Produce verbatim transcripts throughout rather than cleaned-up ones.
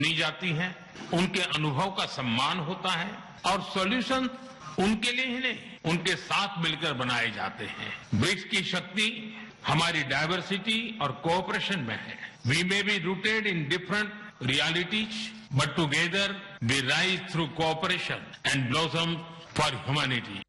दी जाती है, उनके अनुभव का सम्मान होता है और सॉल्यूशन उनके लिए ही नहीं, उनके साथ मिलकर बनाए जाते हैं। ब्रिक्स की शक्ति हमारी डायवर्सिटी और कोऑपरेशन में है। We may be rooted in different realities, but together we rise through cooperation and blossom for humanity.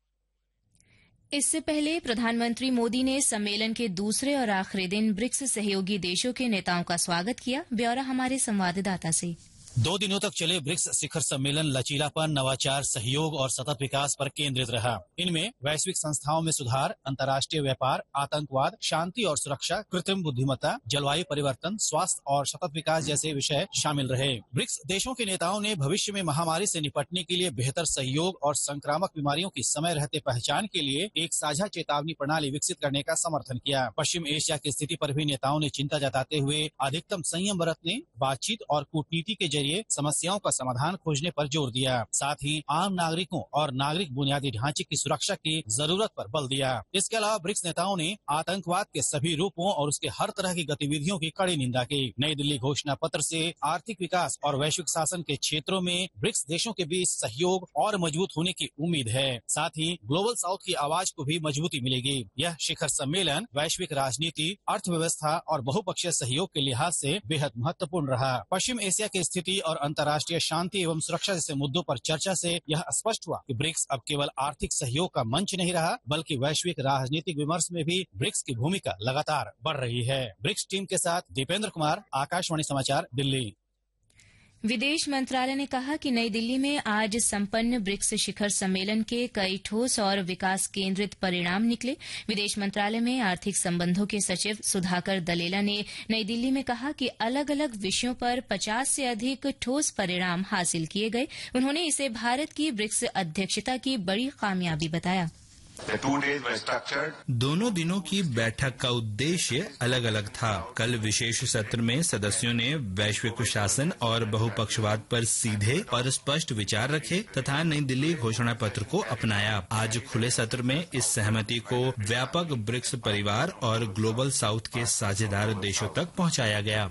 इससे पहले प्रधानमंत्री मोदी ने सम्मेलन के दूसरे और आखिरी दिन ब्रिक्स सहयोगी देशों के नेताओं का स्वागत किया। ब्यौरा हमारे संवाददाता से। दो दिनों तक चले ब्रिक्स शिखर सम्मेलन लचीलापन, नवाचार, सहयोग और सतत विकास पर केंद्रित रहा। इनमें वैश्विक संस्थाओं में सुधार, अंतर्राष्ट्रीय व्यापार, आतंकवाद, शांति और सुरक्षा, कृत्रिम बुद्धिमत्ता, जलवायु परिवर्तन, स्वास्थ्य और सतत विकास जैसे विषय शामिल रहे। ब्रिक्स देशों के नेताओं ने भविष्य में महामारी से निपटने के लिए बेहतर सहयोग और संक्रामक बीमारियों की समय रहते पहचान के लिए एक साझा चेतावनी प्रणाली विकसित करने का समर्थन किया। पश्चिम एशिया की स्थिति पर भी नेताओं ने चिंता जताते हुए अधिकतम संयम बरतने, बातचीत और कूटनीति के समस्याओं का समाधान खोजने पर जोर दिया। साथ ही आम नागरिकों और नागरिक बुनियादी ढांचे की सुरक्षा की जरूरत पर बल दिया। इसके अलावा ब्रिक्स नेताओं ने आतंकवाद के सभी रूपों और उसके हर तरह की गतिविधियों की कड़ी निंदा की। नई दिल्ली घोषणा पत्र से आर्थिक विकास और वैश्विक शासन के क्षेत्रों में ब्रिक्स देशों के बीच सहयोग और मजबूत होने की उम्मीद है। साथ ही ग्लोबल साउथ की आवाज को भी मजबूती मिलेगी। यह शिखर सम्मेलन वैश्विक राजनीति, अर्थव्यवस्था और बहुपक्षीय सहयोग के लिहाज से बेहद महत्वपूर्ण रहा। पश्चिम एशिया की स्थिति और अंतर्राष्ट्रीय शांति एवं सुरक्षा जैसे मुद्दों पर चर्चा से यह स्पष्ट हुआ कि ब्रिक्स अब केवल आर्थिक सहयोग का मंच नहीं रहा, बल्कि वैश्विक राजनीतिक विमर्श में भी ब्रिक्स की भूमिका लगातार बढ़ रही है। ब्रिक्स टीम के साथ दीपेंद्र कुमार, आकाशवाणी समाचार, दिल्ली। विदेश मंत्रालय ने कहा कि नई दिल्ली में आज संपन्न ब्रिक्स शिखर सम्मेलन के कई ठोस और विकास केंद्रित परिणाम निकले। विदेश मंत्रालय में आर्थिक संबंधों के सचिव सुधाकर दलेला ने नई दिल्ली में कहा कि अलग अलग विषयों पर पचास से अधिक ठोस परिणाम हासिल किए गए। उन्होंने इसे भारत की ब्रिक्स अध्यक्षता की बड़ी कामयाबी बताया। दोनों दिनों की बैठक का उद्देश्य अलग अलग था। कल विशेष सत्र में सदस्यों ने वैश्विक शासन और बहुपक्षवाद पर सीधे और स्पष्ट विचार रखे तथा नई दिल्ली घोषणा पत्र को अपनाया। आज खुले सत्र में इस सहमति को व्यापक ब्रिक्स परिवार और ग्लोबल साउथ के साझेदार देशों तक पहुंचाया गया।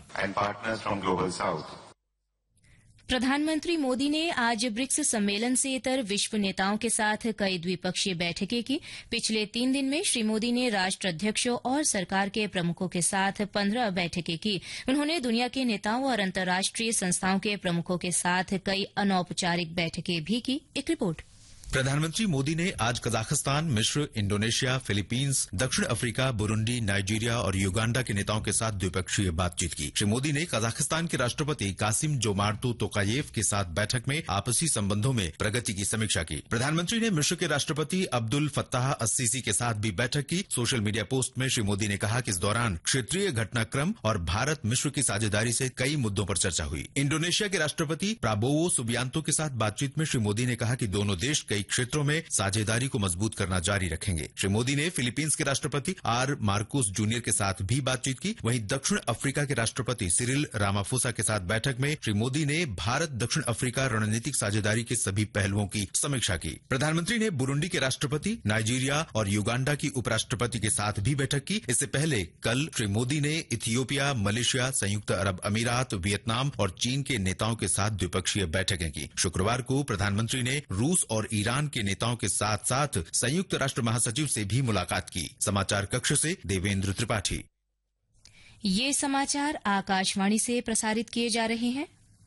प्रधानमंत्री मोदी ने आज ब्रिक्स सम्मेलन से इतर विश्व नेताओं के साथ कई द्विपक्षीय बैठकें की। पिछले तीन दिन में श्री मोदी ने राष्ट्राध्यक्षों और सरकार के प्रमुखों के साथ पंद्रह बैठकें की। उन्होंने दुनिया के नेताओं और अंतर्राष्ट्रीय संस्थाओं के प्रमुखों के साथ कई अनौपचारिक बैठकें भी की। एक रिपोर्ट। प्रधानमंत्री मोदी ने आज कजाकिस्तान, मिस्र, इंडोनेशिया, फिलीपींस, दक्षिण अफ्रीका, बुरुंडी, नाइजीरिया और युगांडा के नेताओं के साथ द्विपक्षीय बातचीत की। श्री मोदी ने कजाकिस्तान के राष्ट्रपति कासिम जोमार्तो तोकायेव के साथ बैठक में आपसी संबंधों में प्रगति की समीक्षा की। प्रधानमंत्री ने मिस्र के राष्ट्रपति अब्दुल फत्ताह अस्सीसी के साथ भी बैठक की। सोशल मीडिया पोस्ट में श्री मोदी ने कहा कि इस दौरान क्षेत्रीय घटनाक्रम और भारत मिस्र की साझेदारी से कई मुद्दों पर चर्चा हुई। इंडोनेशिया के राष्ट्रपति प्राबोवो सुबियांतो के साथ बातचीत में श्री मोदी ने कहा कि दोनों देश कई क्षेत्रों में साझेदारी को मजबूत करना जारी रखेंगे। श्री मोदी ने फिलीपींस के राष्ट्रपति आर मार्कोस जूनियर के साथ भी बातचीत की। वहीं दक्षिण अफ्रीका के राष्ट्रपति सिरिल रामाफोसा के साथ बैठक में श्री मोदी ने भारत दक्षिण अफ्रीका रणनीतिक साझेदारी के सभी पहलुओं की समीक्षा की। प्रधानमंत्री ने बुरुंडी के राष्ट्रपति, नाइजीरिया और युगांडा की उपराष्ट्रपति के साथ भी बैठक की। इससे पहले कल श्री मोदी ने इथियोपिया, मलेशिया, संयुक्त अरब अमीरात, वियतनाम और चीन के नेताओं के साथ द्विपक्षीय बैठकें की। शुक्रवार को प्रधानमंत्री ने रूस और ईरान के नेताओं के साथ साथ संयुक्त राष्ट्र महासचिव से भी मुलाकात की। समाचार कक्ष से देवेंद्र त्रिपाठी। ये समाचार आकाशवाणी से प्रसारित किए जा रहे हैं।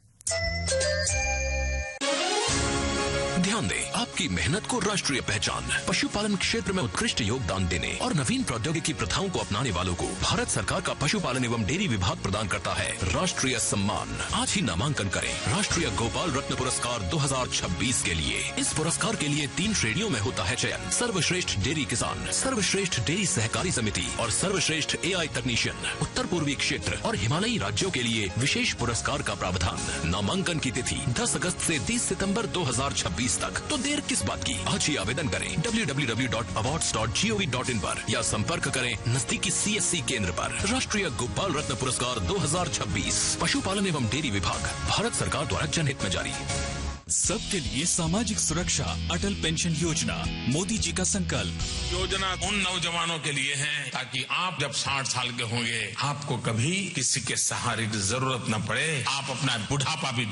ध्यान दें, आपकी मेहनत को राष्ट्रीय पहचान, पशुपालन क्षेत्र में उत्कृष्ट योगदान देने और नवीन प्रौद्योगिकी प्रथाओं को अपनाने वालों को भारत सरकार का पशुपालन एवं डेयरी विभाग प्रदान करता है राष्ट्रीय सम्मान। आज ही नामांकन करें राष्ट्रीय गोपाल रत्न पुरस्कार दो हज़ार छब्बीस के लिए। इस पुरस्कार के लिए तीन श्रेणियों में होता है चयन: सर्वश्रेष्ठ डेयरी किसान, सर्वश्रेष्ठ डेयरी सहकारी समिति और सर्वश्रेष्ठ एआई तकनीशियन। उत्तर पूर्वी क्षेत्र और हिमालयी राज्यों के लिए विशेष पुरस्कार का प्रावधान। नामांकन की तिथि दस अगस्त से तीस सितम्बर दो हजार छब्बीस तक। तो देर किस बात की, आज ही आवेदन करें W W W dot awards dot G O V dot in पर या संपर्क करें नजदीकी सी एस सी केंद्र पर। राष्ट्रीय गोपाल रत्न पुरस्कार दो हज़ार छब्बीस, पशुपालन एवं डेयरी विभाग, भारत सरकार द्वारा जनहित में जारी। सबके लिए सामाजिक सुरक्षा, अटल पेंशन योजना, मोदी जी का संकल्प। योजना उन नौजवानों के लिए है ताकि आप जब साठ साल के होंगे आपको कभी किसी के सहारे की जरूरत न पड़े, आप अपना बुढ़ापा भी